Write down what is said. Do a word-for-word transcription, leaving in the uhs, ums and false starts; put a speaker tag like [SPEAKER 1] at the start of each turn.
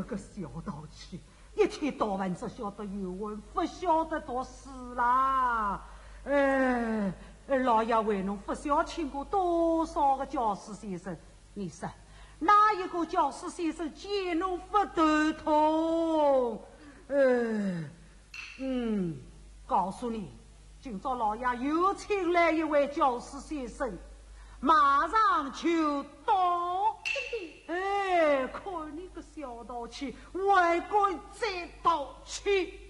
[SPEAKER 1] 个小道气，一天到晚只晓得有问，不晓得读书啦。呃，老爷为侬不晓请过多少个教师先生，你说哪一个教师先生见侬不头痛？呃，嗯，告诉你，今朝老爷又请来一位教师先生，马上就到。哎，看你个小道气，外国再道气。